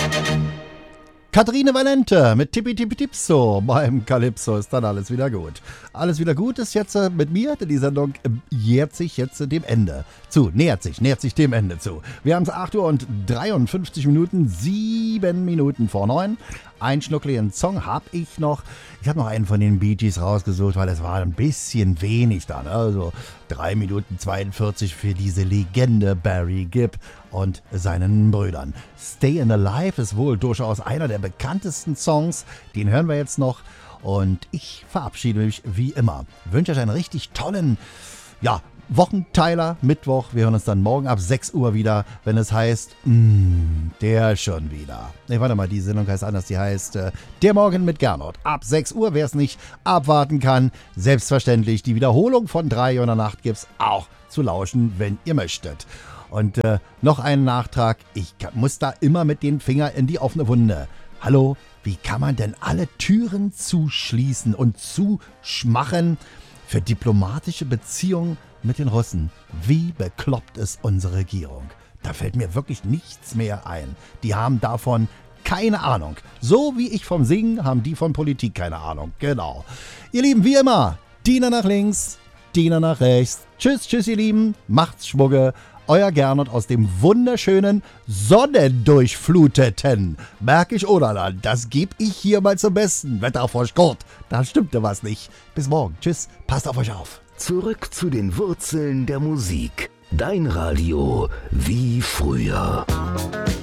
Katharine Valente mit Tippi Tippi Tipso beim Calypso ist dann alles wieder gut. Alles wieder gut ist jetzt mit mir, denn die Sendung nähert sich dem Ende zu. Wir haben es 8 Uhr und 53 Minuten, 7 Minuten vor 9. Einen schnuckligen Song habe ich noch. Ich habe noch einen von den Bee Gees rausgesucht, weil es war ein bisschen wenig dann. Also 3 Minuten 42 für diese Legende Barry Gibb und seinen Brüdern. Stayin' Alive ist wohl durchaus einer der bekanntesten Songs. Den hören wir jetzt noch. Und ich verabschiede mich wie immer. Wünsche euch einen richtig tollen, Wochenteiler, Mittwoch. Wir hören uns dann morgen ab 6 Uhr wieder, wenn es heißt, der schon wieder. Die Sendung heißt anders, die heißt Der Morgen mit Gernot. Ab 6 Uhr, wer es nicht abwarten kann, selbstverständlich die Wiederholung von 3 Uhr in der Nacht gibt's auch zu lauschen, wenn ihr möchtet. Und noch einen Nachtrag, ich muss da immer mit dem Finger in die offene Wunde. Hallo, wie kann man denn alle Türen zuschließen und zuschmachen für diplomatische Beziehungen mit den Russen? Wie bekloppt ist unsere Regierung? Da fällt mir wirklich nichts mehr ein. Die haben davon keine Ahnung. So wie ich vom Singen, haben die von Politik keine Ahnung. Genau. Ihr Lieben, wie immer, Diener nach links, Diener nach rechts. Tschüss, ihr Lieben. Macht's Schwugge. Euer Gernot aus dem wunderschönen, sonnendurchfluteten Märkisch Oderland. Das gebe ich hier mal zum Besten. Wetterfrosch Kurt, da stimmte was nicht. Bis morgen. Tschüss, passt auf euch auf. Zurück zu den Wurzeln der Musik. Dein Radio wie früher.